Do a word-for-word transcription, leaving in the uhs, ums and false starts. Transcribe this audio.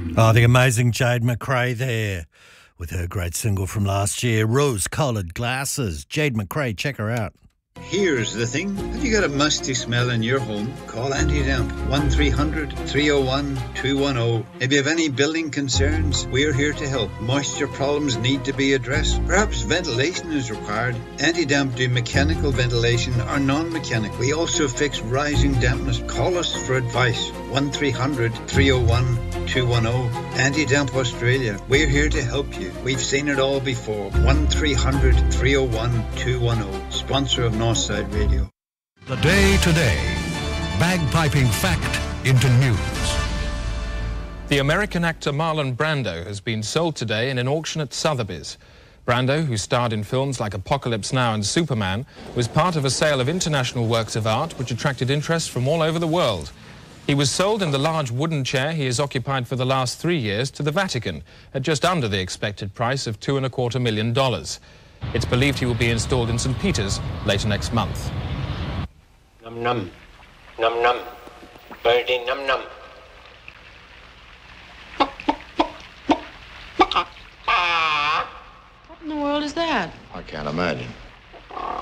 Oh, the amazing Jade McRae there with her great single from last year, Rose-Coloured Glasses. Jade McRae, check her out. Here's the thing. Have you got a musty smell in your home? Call Anti-Damp. one three hundred, three oh one, two one oh. If you have any building concerns, we're here to help. Moisture problems need to be addressed. Perhaps ventilation is required. Anti-Damp do mechanical ventilation or non-mechanical. We also fix rising dampness. Call us for advice. one three hundred, three oh one, two one oh. Anti-Damp Australia. We're here to help you. We've seen it all before. one three hundred, three oh one, two one oh. Sponsor of Northside Radio. The Day Today. Bagpiping fact into news. The American actor Marlon Brando has been sold today in an auction at Sotheby's. Brando, who starred in films like Apocalypse Now and Superman, was part of a sale of international works of art which attracted interest from all over the world. He was sold in the large wooden chair he has occupied for the last three years to the Vatican at just under the expected price of two and a quarter million dollars. It's believed he will be installed in Saint Peter's later next month. Num num, num num, birdie num num. What in the world is that? I can't imagine.